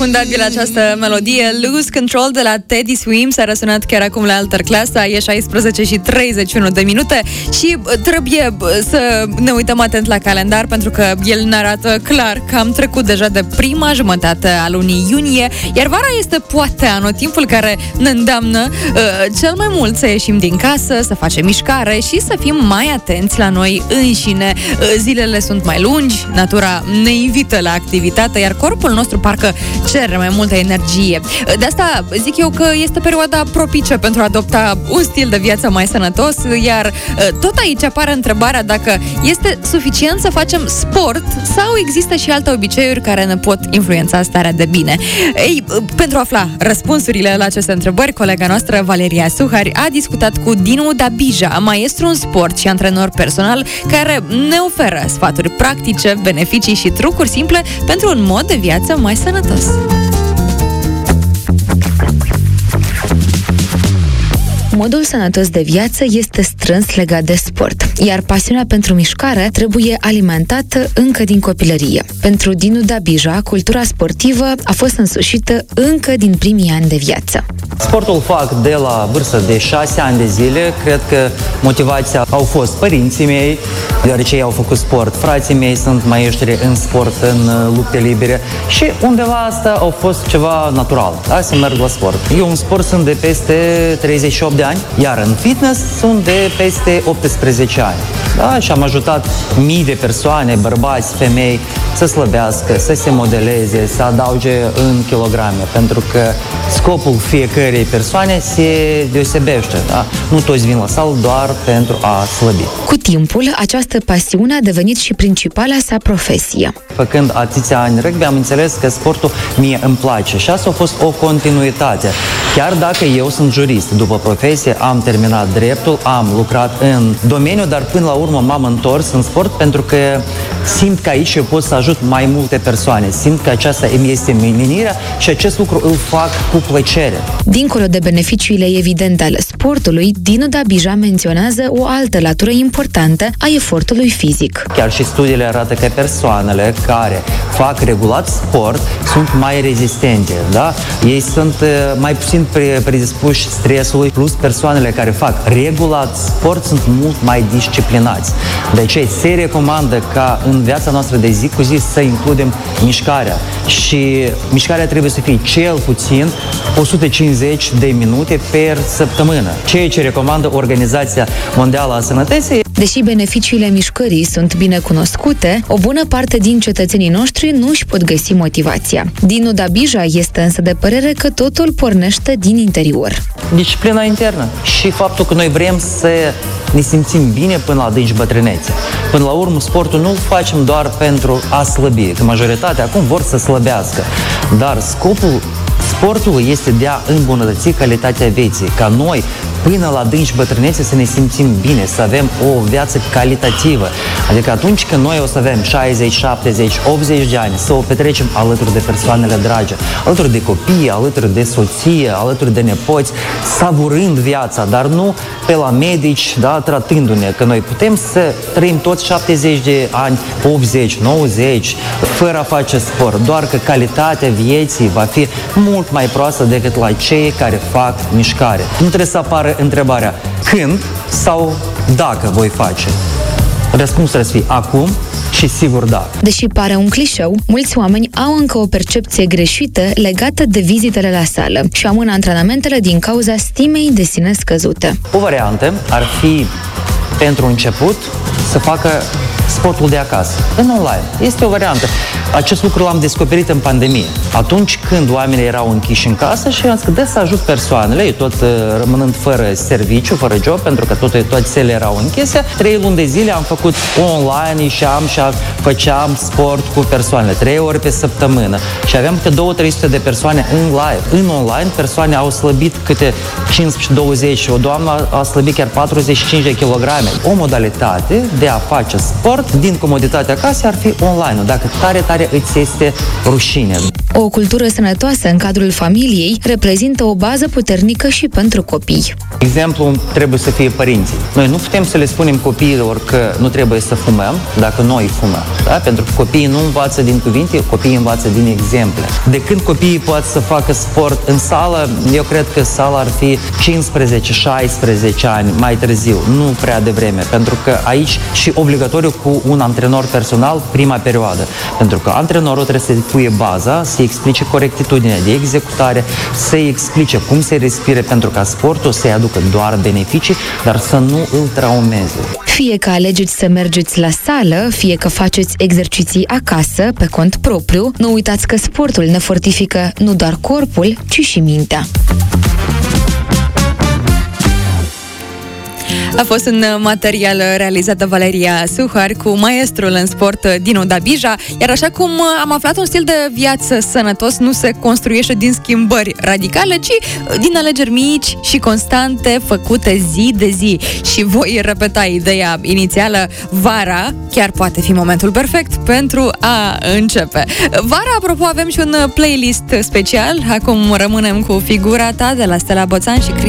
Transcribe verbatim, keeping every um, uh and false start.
Fundabil această melodie, Lose Control de la Teddy Swims a răsunat chiar acum la altă clasă. E șaisprezece și treizeci și unu de minute și trebuie să ne uităm atent la calendar, pentru că el ne arată clar că am trecut deja de prima jumătate a lunii iunie, iar vara este poate anotimpul care ne îndeamnă uh, cel mai mult să ieșim din casă, să facem mișcare și să fim mai atenți la noi înșine. Uh, zilele sunt mai lungi, natura ne invită la activitate, iar corpul nostru parcă cere mai multă energie. De asta zic eu că este perioada propice pentru a adopta un stil de viață mai sănătos, iar tot aici apare întrebarea dacă este suficient să facem sport sau există și alte obiceiuri care ne pot influența starea de bine. Ei, pentru a afla răspunsurile la aceste întrebări, colega noastră Valeria Suhari a discutat cu Dinu Dabija, maestru în sport și antrenor personal, care ne oferă sfaturi practice, beneficii și trucuri simple pentru un mod de viață mai sănătos. Modul sănătos de viață este strâns legat de sport, iar pasiunea pentru mișcare trebuie alimentată încă din copilărie. Pentru Dinu Dabija, cultura sportivă a fost însușită încă din primii ani de viață. Sportul fac de la vârstă de șase ani de zile. Cred că motivația au fost părinții mei, deoarece ei au făcut sport. Frații mei sunt maestri în sport, în lupte libere și undeva asta a fost ceva natural, da? Să merg la sport. Eu în sport sunt de peste treizeci și opt de ani, iar în fitness sunt de peste optsprezece ani. Da? Și am ajutat mii de persoane, bărbați, femei, să slăbească, să se modeleze, să adauge în kilograme, pentru că scopul fiecărei persoane se deosebește. Da? Nu toți vin la sală doar pentru a slăbi. Cu timpul, această pasiune a devenit și principala sa profesie. Făcând atâția ani rugby, am înțeles că sportul mie îmi place și asta a fost o continuitate. Chiar dacă eu sunt jurist, după profesie am terminat dreptul, am lucrat în domeniu, dar până la urmă m-am întors în sport pentru că simt că aici eu pot să ajut mai multe persoane. Simt că aceasta îmi este menirea și acest lucru îl fac cu plăcere. Dincolo de beneficiile evidente ale sportului, Dinu Dabija menționează o altă latură importantă a efortului fizic. Chiar și studiile arată că persoanele care fac regulat sport sunt mai rezistente, da? Ei sunt mai puțin predispuși stresului, plus persoanele care fac regulat sport sunt mult mai disciplinați. De aceea se recomandă ca în viața noastră de zi cu zi să includem mișcarea și mișcarea trebuie să fie cel puțin o sută cincizeci de minute per săptămână, ceea ce recomandă Organizația Mondială a Sănătății. Deși beneficiile mișcării sunt bine cunoscute, o bună parte din cetățenii noștri nu își pot găsi motivația. Dinu Dabija este însă de părere că totul pornește din interior. Disciplina internă și faptul că noi vrem să ne simțim bine până la adânci bătrânețe. Până la urmă, sportul nu îl facem doar pentru a slăbi, că majoritatea acum vor să slăbească, dar scopul sportul este de a îmbunătăți calitatea vieții, ca noi până la adânci bătrânețe să ne simțim bine, să avem o viață calitativă. Adică atunci când noi o să avem șaizeci, șaptezeci, optzeci de ani, să o petrecem alături de persoanele dragi, alături de copii, alături de soție, alături de nepoți, savurând viața, dar nu pe la medici, da, tratându-ne, că noi putem să trăim toți șaptezeci de ani, optzeci, nouăzeci, fără a face sport, doar că calitatea vieții va fi mult mai proastă decât la cei care fac mișcare. Nu trebuie să apară întrebarea când sau dacă voi face. Răspunsul trebuie să fie acum și sigur da. Deși pare un clișeu, mulți oameni au încă o percepție greșită legată de vizitele la sală și amână antrenamentele din cauza stimei de sine scăzute. O variantă ar fi, pentru început, să facă sportul de acasă, în online. Este o variantă. Acest lucru l-am descoperit în pandemie. Atunci când oamenii erau închiși în casă și am zis că să ajut persoanele, eu tot uh, rămânând fără serviciu, fără job, pentru că toate, toate țele erau închise, trei luni de zile am făcut online și am și făceam sport cu persoanele, trei ori pe săptămână. Și aveam câte două trei sute de persoane în live. În online, persoane au slăbit câte cincisprezece douăzeci și o doamnă a slăbit chiar patruzeci și cinci de kilograme. o modalitate de a face sport din comoditatea casei ar fi online, dacă tare, tare îți este rușine. O cultură sănătoasă în cadrul familiei reprezintă o bază puternică și pentru copii. Exemplu trebuie să fie părinții. Noi nu putem să le spunem copiilor că nu trebuie să fumăm dacă noi fumăm, da? Pentru că copiii nu învață din cuvinte, copiii învață din exemple. De când copiii pot să facă sport în sală, eu cred că sala ar fi cincisprezece șaisprezece ani mai târziu, nu prea devreme, pentru că aici și obligatoriu cu un antrenor personal prima perioadă, pentru că antrenorul trebuie să pune baza, să explice corectitudinea de executare, să-i explice cum se respire pentru ca sportul să-i aducă doar beneficii, dar să nu îl traumeze. Fie că alegeți să mergeți la sală, fie că faceți exerciții acasă, pe cont propriu, nu uitați că sportul ne fortifică nu doar corpul, ci și mintea. A fost un material realizat de Valeria Suhar cu maestrul în sport Dinu Dabija, iar așa cum am aflat, un stil de viață sănătos nu se construiește din schimbări radicale, ci din alegeri mici și constante făcute zi de zi. Și voi repeta ideea inițială, vara chiar poate fi momentul perfect pentru a începe. Vara, apropo, avem și un playlist special, acum rămânem cu Figura ta de la Stella Boțan și Cristi